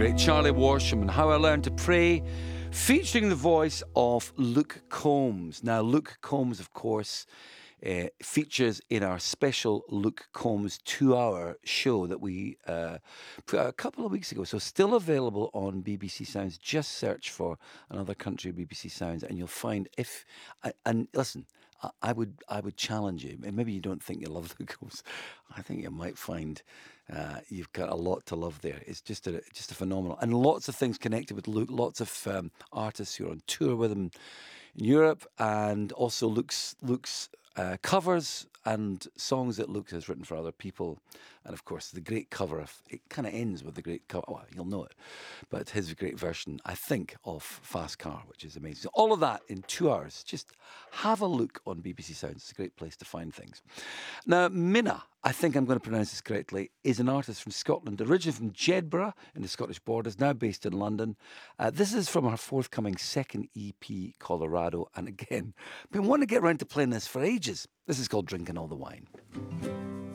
great Charlie Worsham and How I Learned to Pray, featuring the voice of Luke Combs. Now, Luke Combs, of course, features in our special Luke Combs 2-hour show that we put out a couple of weeks ago. So still available on BBC Sounds. Just search for Another Country BBC Sounds and you'll find and listen, I would challenge you. Maybe you don't think you love Luke Combs. I think you might find you've got a lot to love there. It's just a phenomenal, and lots of things connected with Luke. Lots of artists who are on tour with him in Europe, and also Luke's covers and songs that Luke has written for other people. And of course, the great cover it kind of ends with the great cover. Well, you'll know it, but his great version, I think, of Fast Car, which is amazing. So all of that in 2 hours. Just have a look on BBC Sounds. It's a great place to find things. Now, Minna, I think I'm going to pronounce this correctly, is an artist from Scotland, originally from Jedburgh in the Scottish borders, now based in London. This is from her forthcoming second EP, Colorado. And again, I've been wanting to get around to playing this for ages. This is called Drinking All the Wine.